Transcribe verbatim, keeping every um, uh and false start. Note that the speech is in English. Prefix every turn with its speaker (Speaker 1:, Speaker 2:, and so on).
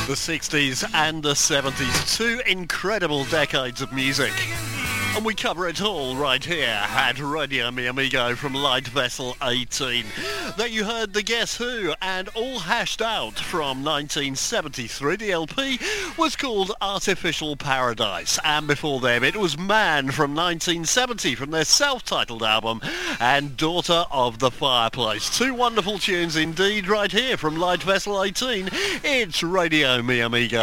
Speaker 1: The sixties and the seventies, two incredible decades of music. And we cover it all right here at Radio Mi Amigo from Light Vessel eighteen. There you heard the Guess Who, and All Hashed Out from nineteen seventy-three. The L P was called Artificial Paradise. And before them it was Man from nineteen seventy from their self-titled album, and Daughter of the Fireplace. Two wonderful tunes indeed right here from Light Vessel eighteen. It's Radio Mi Amigo.